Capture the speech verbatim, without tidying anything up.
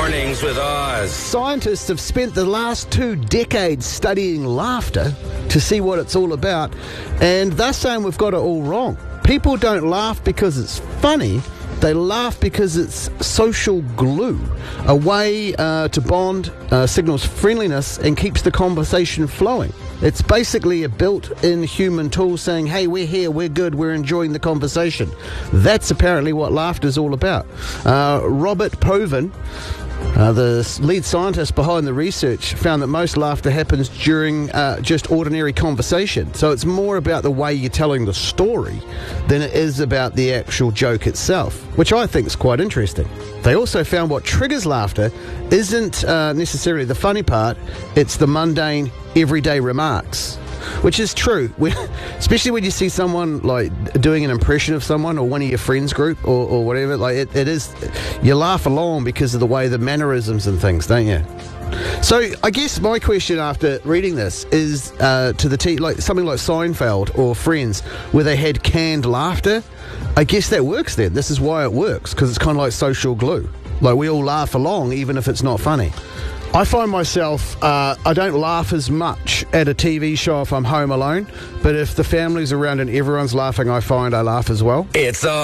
Mornings with Oz. Scientists have spent the last two decades studying laughter to see what it's all about, and they're saying we've got it all wrong. People don't laugh because it's funny. They laugh because it's social glue, a way uh, to bond, uh, signals friendliness, and keeps the conversation flowing. It's basically a built-in human tool saying, hey, we're here, we're good, we're enjoying the conversation. That's apparently what laughter is all about. Uh, Robert Povin, Uh, the lead scientist behind the research, found that most laughter happens during uh, just ordinary conversation. So it's more about the way you're telling the story than it is about the actual joke itself, which I think is quite interesting. They also found what triggers laughter isn't uh, necessarily the funny part, it's the mundane, everyday remarks. Which is true, we, especially when you see someone like doing an impression of someone or one of your friends group or, or whatever. Like it, it is, you laugh along because of the way the mannerisms and things, don't you? So I guess my question after reading this is uh, to the te- like something like Seinfeld or Friends, where they had canned laughter. I guess that works then. This is why it works, because it's kind of like social glue. Like we all laugh along even if it's not funny. I find myself, uh, I don't laugh as much at a T V show if I'm home alone, but if the family's around and everyone's laughing, I find I laugh as well. It's Oz.